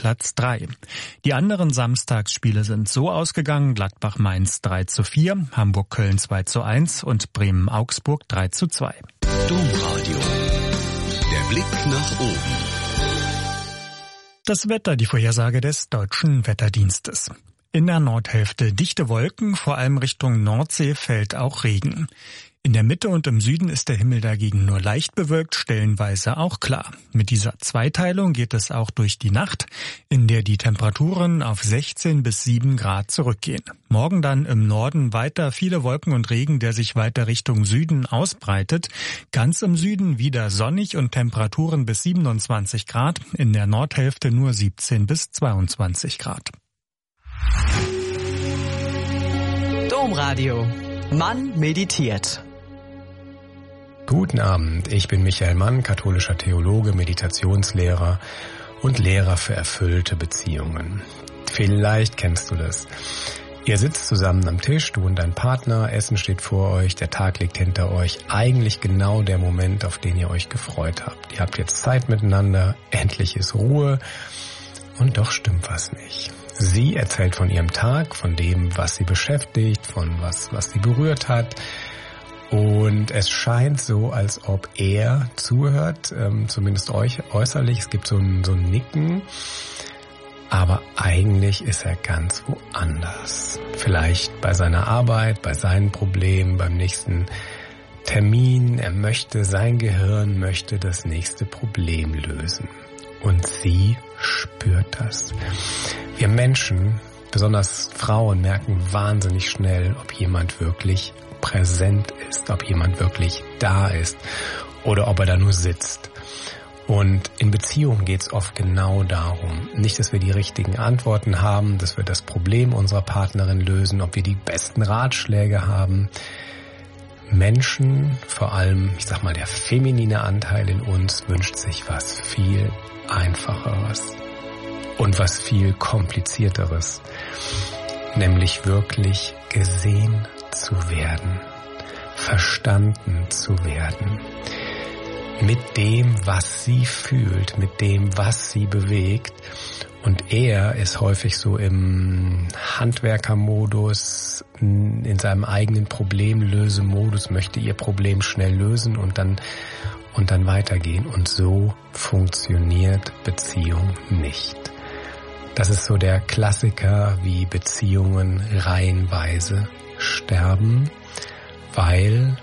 Platz 3. Die anderen Samstagsspiele sind so ausgegangen: Gladbach-Mainz 3:4, Hamburg-Köln 2:1 und Bremen-Augsburg 3:2. Domradio. Der Blick nach oben. Das Wetter, die Vorhersage des Deutschen Wetterdienstes. In der Nordhälfte dichte Wolken, vor allem Richtung Nordsee fällt auch Regen. In der Mitte und im Süden ist der Himmel dagegen nur leicht bewölkt, stellenweise auch klar. Mit dieser Zweiteilung geht es auch durch die Nacht, in der die Temperaturen auf 16 bis 7 Grad zurückgehen. Morgen dann im Norden weiter viele Wolken und Regen, der sich weiter Richtung Süden ausbreitet. Ganz im Süden wieder sonnig und Temperaturen bis 27 Grad, in der Nordhälfte nur 17 bis 22 Grad. Domradio. Mann meditiert. Guten Abend, ich bin Michael Mann, katholischer Theologe, Meditationslehrer und Lehrer für erfüllte Beziehungen. Vielleicht kennst du das. Ihr sitzt zusammen am Tisch, du und dein Partner, Essen steht vor euch, der Tag liegt hinter euch, eigentlich genau der Moment, auf den ihr euch gefreut habt. Ihr habt jetzt Zeit miteinander, endlich ist Ruhe und doch stimmt was nicht. Sie erzählt von ihrem Tag, von dem, was sie beschäftigt, von was sie berührt hat. Und es scheint so, als ob er zuhört, zumindest euch äußerlich. Es gibt so ein Nicken. Aber eigentlich ist er ganz woanders. Vielleicht bei seiner Arbeit, bei seinen Problemen, beim nächsten Termin. Sein Gehirn möchte das nächste Problem lösen. Und sie spürt das. Wir Menschen, besonders Frauen, merken wahnsinnig schnell, ob jemand wirklich präsent ist, ob jemand wirklich da ist oder ob er da nur sitzt. Und in Beziehungen geht es oft genau darum. Nicht, dass wir die richtigen Antworten haben, dass wir das Problem unserer Partnerin lösen, ob wir die besten Ratschläge haben. Menschen, vor allem, der feminine Anteil in uns, wünscht sich was viel Einfacheres und was viel Komplizierteres, nämlich wirklich gesehen zu werden, verstanden zu werden, mit dem, was sie fühlt, mit dem, was sie bewegt. Und er ist häufig so im Handwerkermodus, in seinem eigenen Problemlösemodus, möchte ihr Problem schnell lösen und dann weitergehen. Und so funktioniert Beziehung nicht. Das ist so der Klassiker, wie Beziehungen reihenweise sterben, weil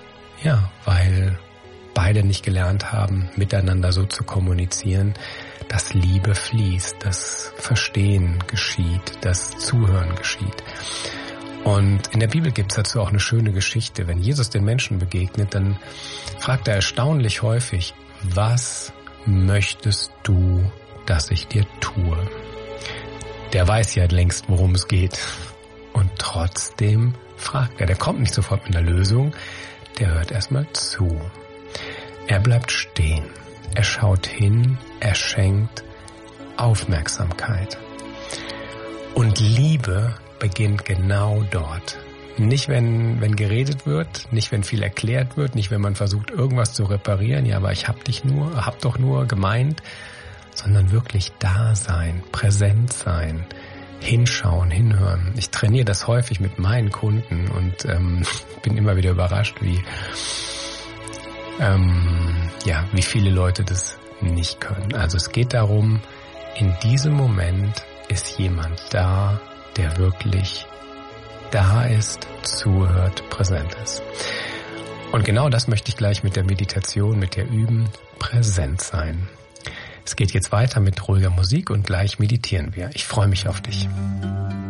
beide nicht gelernt haben, miteinander so zu kommunizieren, dass Liebe fließt, dass Verstehen geschieht, dass Zuhören geschieht. Und in der Bibel gibt es dazu auch eine schöne Geschichte. Wenn Jesus den Menschen begegnet, dann fragt er erstaunlich häufig: Was möchtest du, dass ich dir tue? Der weiß ja längst, worum es geht. Und trotzdem fragt er. Der kommt nicht sofort mit einer Lösung. Der hört erstmal zu. Er bleibt stehen. Er schaut hin. Er schenkt Aufmerksamkeit. Und Liebe beginnt genau dort. Nicht, wenn geredet wird, nicht, wenn viel erklärt wird, nicht, wenn man versucht, irgendwas zu reparieren, ja, aber ich hab doch nur gemeint, sondern wirklich da sein, präsent sein, hinschauen, hinhören. Ich trainiere das häufig mit meinen Kunden und bin immer wieder überrascht, wie viele Leute das nicht können. Also es geht darum, in diesem Moment ist jemand da, der wirklich da ist, zuhört, präsent ist. Und genau das möchte ich gleich mit der Meditation, mit dir üben, präsent sein. Es geht jetzt weiter mit ruhiger Musik und gleich meditieren wir. Ich freue mich auf dich.